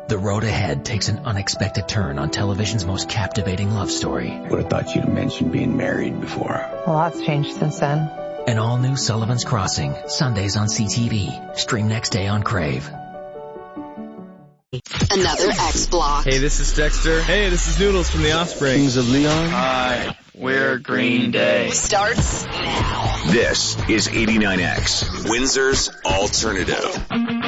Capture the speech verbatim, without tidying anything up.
The road ahead takes an unexpected turn on television's most captivating love story. Would have thought you'd mentioned being married before. A lot's changed since then. An all-new Sullivan's Crossing, Sundays on C T V. Stream next day on Crave. Another X-Block. Hey, this is Dexter. Hey, this is Noodles from The Offspring. Kings of Leon. Hi, we're Green Day. Starts now. This is eighty-nine X, Windsor's Alternative.